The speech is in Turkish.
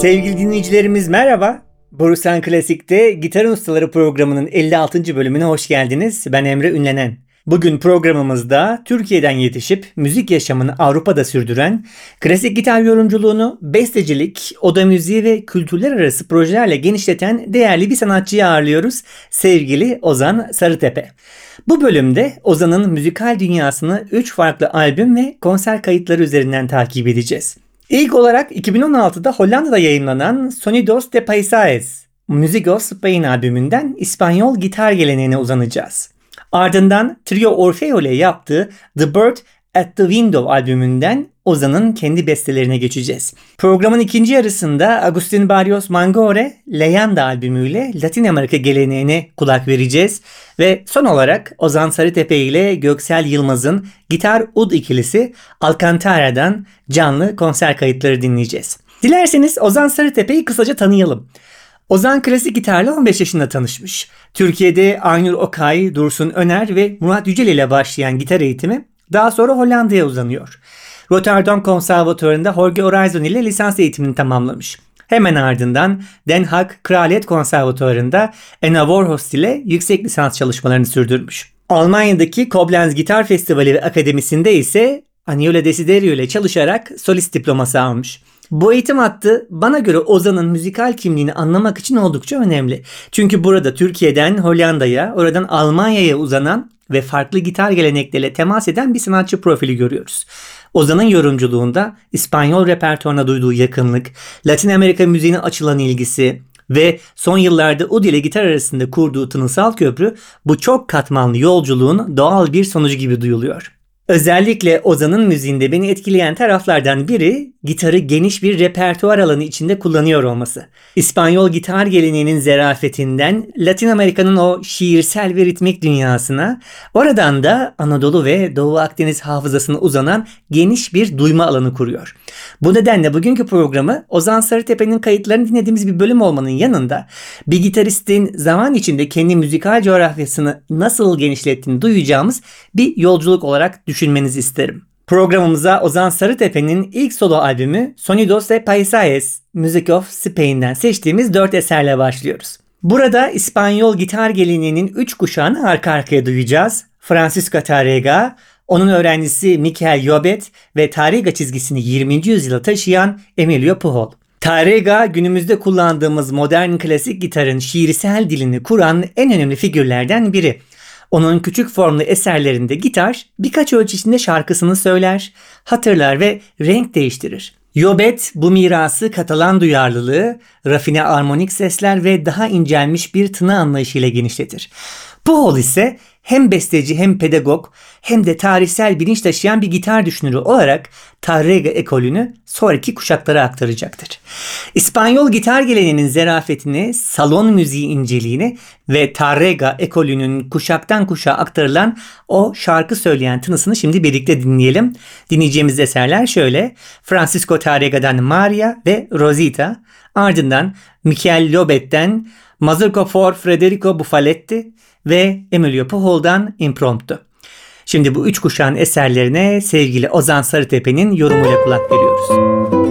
Sevgili dinleyicilerimiz merhaba. Borusan Klasik'te Gitarın Ustaları programının 56. bölümüne hoş geldiniz. Ben Emre Ünlenen. Bugün programımızda Türkiye'den yetişip müzik yaşamını Avrupa'da sürdüren, klasik gitar yorumculuğunu bestecilik, oda müziği ve kültürler arası projelerle genişleten değerli bir sanatçıyı ağırlıyoruz. Sevgili Ozan Sarıtepe. Bu bölümde Ozan'ın müzikal dünyasını 3 farklı albüm ve konser kayıtları üzerinden takip edeceğiz. İlk olarak 2016'da Hollanda'da yayınlanan Sonidos de Paisajes, Music of Spain albümünden İspanyol gitar geleneğine uzanacağız. Ardından Trio Orfeo ile yaptığı The Bird at the Window albümünden Ozan'ın kendi bestelerine geçeceğiz. Programın ikinci yarısında Agustin Barrios Mangore, Leyenda albümüyle Latin Amerika geleneğine kulak vereceğiz. Ve son olarak Ozan Sarıtepe ile Göksel Yılmaz'ın gitar ud ikilisi Alcantara'dan canlı konser kayıtları dinleyeceğiz. Dilerseniz Ozan Sarıtepe'yi kısaca tanıyalım. Ozan klasik gitarla 15 yaşında tanışmış. Türkiye'de Aynur Okay, Dursun Öner ve Murat Yücel ile başlayan gitar eğitimi daha sonra Hollanda'ya uzanıyor. Rotterdam Konservatuvarı'nda Jorge Orazon ile lisans eğitimini tamamlamış. Hemen ardından Den Haag Kraliyet Konservatuvarı'nda Anna Warhorst ile yüksek lisans çalışmalarını sürdürmüş. Almanya'daki Koblenz Gitar Festivali ve Akademisi'nde ise Agnolo Desiderio ile çalışarak solist diploması almış. Bu eğitim hattı bana göre Ozan'ın müzikal kimliğini anlamak için oldukça önemli. Çünkü burada Türkiye'den Hollanda'ya, oradan Almanya'ya uzanan ve farklı gitar gelenekleriyle temas eden bir sanatçı profili görüyoruz. Ozan'ın yorumculuğunda İspanyol repertuarına duyduğu yakınlık, Latin Amerika müziğine açılan ilgisi ve son yıllarda ud ile gitar arasında kurduğu tınısal köprü bu çok katmanlı yolculuğun doğal bir sonucu gibi duyuluyor. Özellikle Ozan'ın müziğinde beni etkileyen taraflardan biri gitarı geniş bir repertuar alanı içinde kullanıyor olması. İspanyol gitar geleneğinin zerafetinden Latin Amerika'nın o şiirsel ve ritmik dünyasına, oradan da Anadolu ve Doğu Akdeniz hafızasına uzanan geniş bir duyma alanı kuruyor. Bu nedenle bugünkü programı Ozan Sarıtepe'nin kayıtlarını dinlediğimiz bir bölüm olmanın yanında bir gitaristin zaman içinde kendi müzikal coğrafyasını nasıl genişlettiğini duyacağımız bir yolculuk olarak düşünmenizi isterim. Programımıza Ozan Sarıtepe'nin ilk solo albümü Sonidos de Paisajes, Music of Spain'den seçtiğimiz 4 eserle başlıyoruz. Burada İspanyol gitar geleneğinin 3 kuşağını arka arkaya duyacağız. Francisco Tárrega, onun öğrencisi Miquel Llobet ve Tárrega çizgisini 20. yüzyıla taşıyan Emilio Pujol. Tárrega günümüzde kullandığımız modern klasik gitarın şiirsel dilini kuran en önemli figürlerden biri. Onun küçük formlu eserlerinde gitar birkaç ölçüsünde şarkısını söyler, hatırlar ve renk değiştirir. Llobet bu mirası Katalan duyarlılığı, rafine armonik sesler ve daha incelmiş bir tına anlayışıyla genişletir. Pujol ise hem besteci hem pedagog hem de tarihsel bilinç taşıyan bir gitar düşünürü olarak Tárrega ekolünü sonraki kuşaklara aktaracaktır. İspanyol gitar geleneğinin zerafetini, salon müziği inceliğini ve Tárrega ekolünün kuşaktan kuşağa aktarılan o şarkı söyleyen tınısını şimdi birlikte dinleyelim. Dinleyeceğimiz eserler şöyle: Francisco Tárrega'dan Maria ve Rosita, ardından Miquel Llobet'ten Mazurka for Federico Bufaletti ve Emilio Pujol'dan Impromptu. Şimdi bu 3 kuşağın eserlerine sevgili Ozan Sarıtepe'nin yorumuyla kulak veriyoruz.